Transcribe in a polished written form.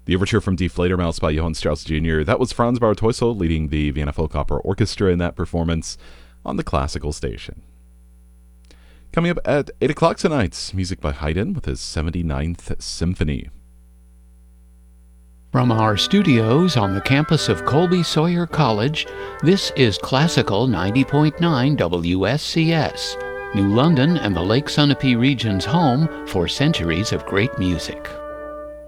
The overture from Die Fledermaus by Johann Strauss Jr. That was Franz Bartholso leading the Vienna Folk Opera Orchestra in that performance on the classical station. Coming up at 8 o'clock tonight, music by Haydn with his 79th Symphony. From our studios on the campus of Colby Sawyer College, this is Classical 90.9 WSCS, New London and the Lake Sunapee region's home for centuries of great music.